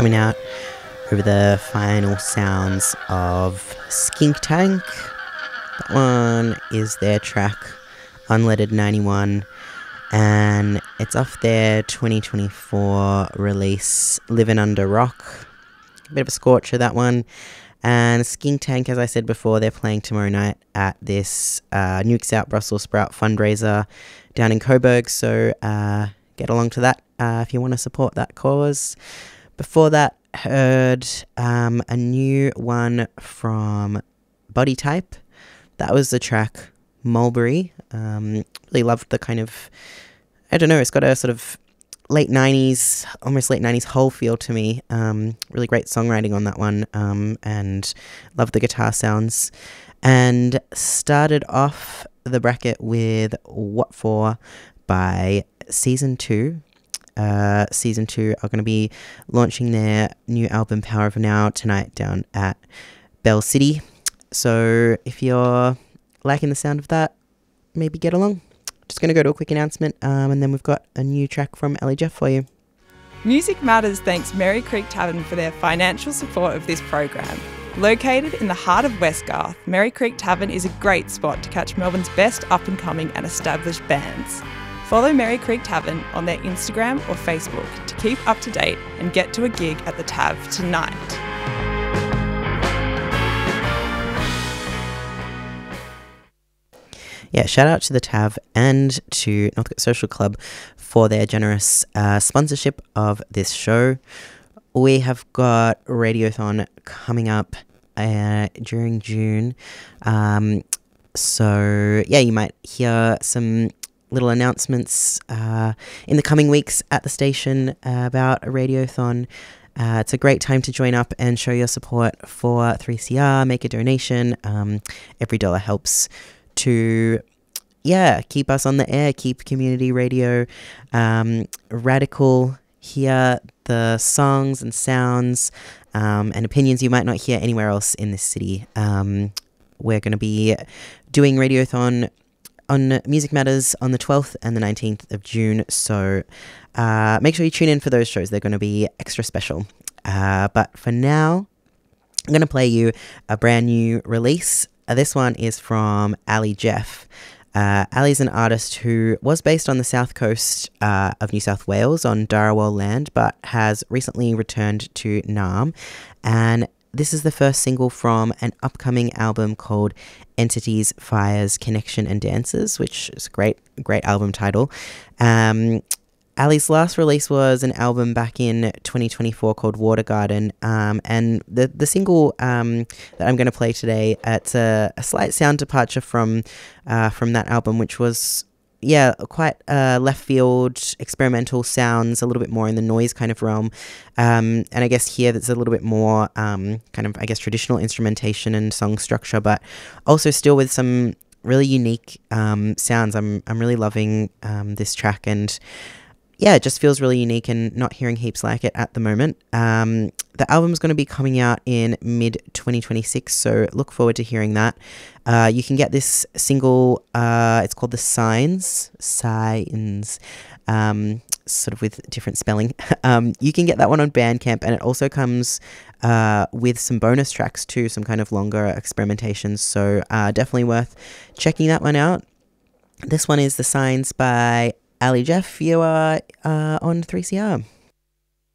coming out over the final sounds of Skink Tank. That one is their track Unleaded 91, and it's off their 2024 release Living Under Rock. A bit of a scorcher, that one. And Skink Tank, as I said before, they're playing tomorrow night at this Nukes Out Brussels Sprout fundraiser down in Coburg, so get along to that if you want to support that cause. Before that, heard a new one from Body Type. That was the track Mulberry. Really loved the kind of, I don't know, it's got a sort of late 90s, almost late 90s whole feel to me. Really great songwriting on that one, and loved the guitar sounds. And started off the bracket with What For by Season 2. Season 2 are going to be launching their new album Power of Now tonight down at Bell City. So if you're liking the sound of that, maybe get along. Just going to go to a quick announcement, and then we've got a new track from Ellie Jeff for you. Music Matters thanks Merry Creek Tavern for their financial support of this program. Located in the heart of West Garth, Merry Creek Tavern is a great spot to catch Melbourne's best up-and-coming and established bands. Follow Merry Creek Tavern on their Instagram or Facebook to keep up to date and get to a gig at the Tav tonight. Yeah, shout out to the TAV and to Northcote Social Club for their generous sponsorship of this show. We have got Radiothon coming up during June. So, yeah, you might hear some little announcements in the coming weeks at the station about a Radiothon. It's a great time to join up and show your support for 3CR, make a donation. Every dollar helps to keep us on the air, keep community radio radical, hear the songs and sounds and opinions you might not hear anywhere else in this city. We're going to be doing Radiothon on Music Matters on the 12th and the 19th of June, so make sure you tune in for those shows. They're going to be extra special. But for now, I'm going to play you a brand new release. This one is from Ali Jeff. Ali's an artist who was based on the south coast of New South Wales on Darawal land, but has recently returned to Naarm. And this is the first single from an upcoming album called Entities, Fires, Connection and Dances, which is a great album title. Ali's last release was an album back in 2024 called Water Garden, and the single that I'm going to play today, it's a slight sound departure from that album, which was quite left field experimental sounds, a little bit more in the noise kind of realm, and I guess here there's a little bit more kind of, I guess, traditional instrumentation and song structure, but also still with some really unique sounds. I'm really loving this track, and it just feels really unique and not hearing heaps like it at the moment. The album's going to be coming out in mid-2026, so look forward to hearing that. You can get this single, it's called The Signs, sort of with different spelling. You can get that one on Bandcamp, and it also comes with some bonus tracks too, some kind of longer experimentations, so definitely worth checking that one out. This one is The Signs by Ali Jeff. You are on 3CR.